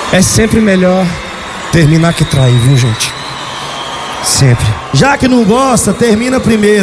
É sempre melhor terminar que trair, viu, gente? Sempre. Já que não gosta, termina primeiro.